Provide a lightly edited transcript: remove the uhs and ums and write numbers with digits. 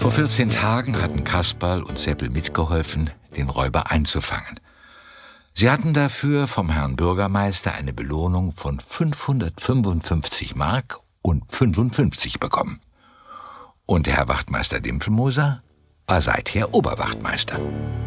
Vor 14 Tagen hatten Kasperl und Seppel mitgeholfen, den Räuber einzufangen. Sie hatten dafür vom Herrn Bürgermeister eine Belohnung von 555 Mark und 55 bekommen. Und der Herr Wachtmeister Dimpfelmoser war seither Oberwachtmeister.